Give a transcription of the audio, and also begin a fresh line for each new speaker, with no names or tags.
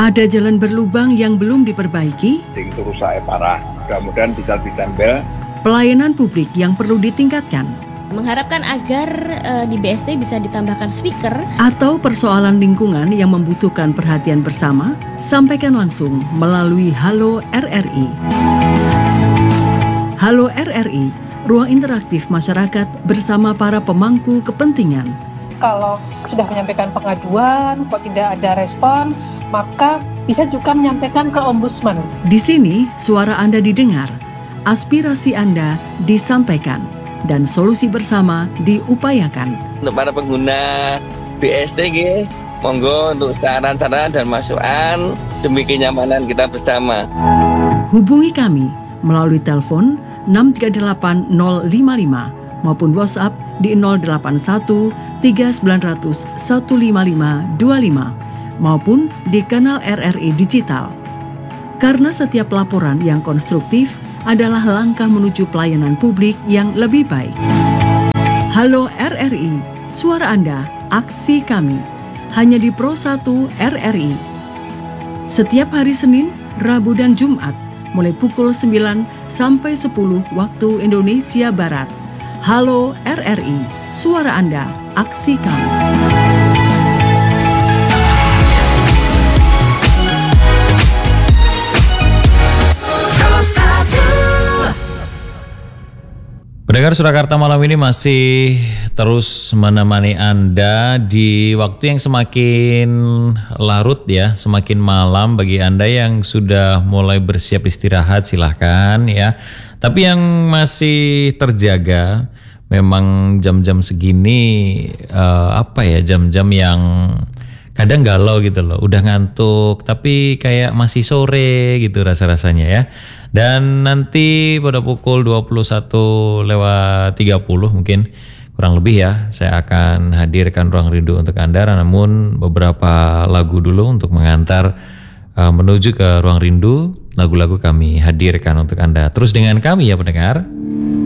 Ada jalan berlubang yang belum diperbaiki,
itu rusaknya parah. Mudah-mudahan bisa ditempel.
pelayanan publik yang perlu ditingkatkan,
Mengharapkan agar di BSD bisa ditambahkan speaker,
atau persoalan lingkungan yang membutuhkan perhatian bersama, sampaikan langsung melalui Halo RRI. Halo RRI, ruang interaktif masyarakat bersama para pemangku kepentingan.
Kalau sudah menyampaikan pengaduan, kok tidak ada respon, maka bisa juga menyampaikan ke Ombudsman.
Di sini, suara Anda didengar, aspirasi Anda disampaikan, dan solusi bersama diupayakan.
Untuk para pengguna BSD, monggo untuk saran-saran dan masukan demi kenyamanan kita bersama.
Hubungi kami melalui telepon 638055 maupun WhatsApp di 081 3900 15525 maupun di kanal RRI Digital. Karena setiap laporan yang konstruktif adalah langkah menuju pelayanan publik yang lebih baik. Halo RRI, suara Anda, aksi kami. Hanya di Pro 1 RRI. Setiap hari Senin, Rabu dan Jumat, mulai pukul 9 sampai 10 waktu Indonesia Barat. Halo RRI, suara Anda, aksi kami.
Pendengar Surakarta malam ini masih terus menemani Anda di waktu yang semakin larut ya, semakin malam. Bagi Anda yang sudah mulai bersiap istirahat silahkan ya. Tapi yang masih terjaga memang jam-jam segini jam-jam yang kadang galau gitu loh. Udah ngantuk tapi kayak masih sore gitu rasa-rasanya ya. Dan nanti pada pukul 21.30 mungkin kurang lebih ya, saya akan hadirkan Ruang Rindu untuk Anda. Namun beberapa lagu dulu untuk mengantar menuju ke Ruang Rindu. Lagu-lagu kami hadirkan untuk Anda. Terus dengan kami ya pendengar.